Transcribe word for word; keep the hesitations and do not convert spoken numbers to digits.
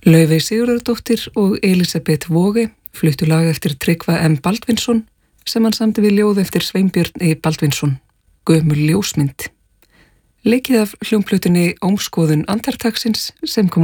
Laufey Sigurðardóttir og Elísabet Voge fluttu lag eftir Tryggva M. Baldvinsson sem hann samdi við ljóð eftir Sveinbjörn E. Baldvinsson, Gömul ljósmynd. Leikið af hljómplutunni Ómskoðun andartaksins sem kom